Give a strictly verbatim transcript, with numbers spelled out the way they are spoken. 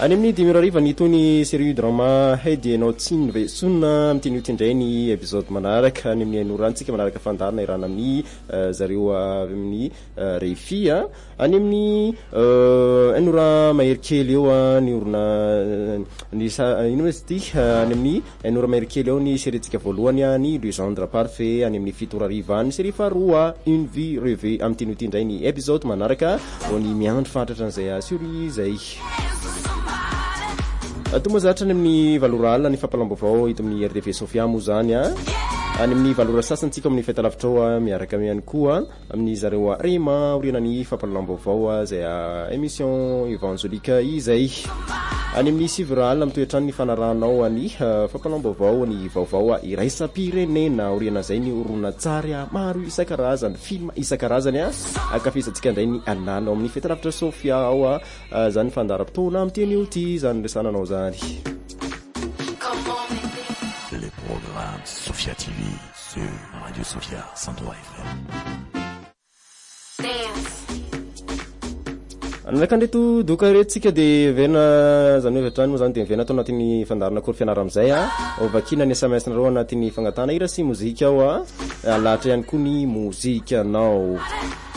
Any amin'ny dimy arivo ny tony série drama Heady anao tsiny ve sonna amtiny tindray ny épisode manaraka any amin'ny anorantsika manaraka fandarina irana amin'ny zareo amin'ny Refi a any amin'ny anora maherikely eo a ny orona ny ino izy ty any amin'ny anora maherikely eo ny série-tsika voalohany a ny Le Gendre Parfait any amin'ny fito arivo ny série faharoa Une vie rêvée amtiny tindray ny épisode manaraka ny miandry fantratra an'izay série zay Atomo zatrany amin'ny valora alina ny fampalam-baovao hita amin'ny R D V Sofia moa zany a any amin'ny valora sasantsika amin'ny feta lavitra ao miaraka ihany koa amin'ny zareo Rema orianany fampalam-baovao zay émission évangélique izay any amin'ny sivra alina mitoetrany ny fanaranao any fampalam-baovao ny vaovao iraisam-pirenena oriana zay ny oronan-tsary maro isan-karazany film isan-karazany a akafisantsika indray ny alala amin'ny feta lavitra Sofia ao zany fandaram-potoana amteny io ty zany resananao zany le programme Sophia T V sur Radio Sophia cent trois F M. Anakandreto doka retsika de vena zany hoe vetrany moa zany de vena atao anatin'ny fandarana kory fianarana amizay a ovakina ny S M S nareo anatin'ny fagnatana ira sy mozika ao a alatra ihany koa ny mozika anao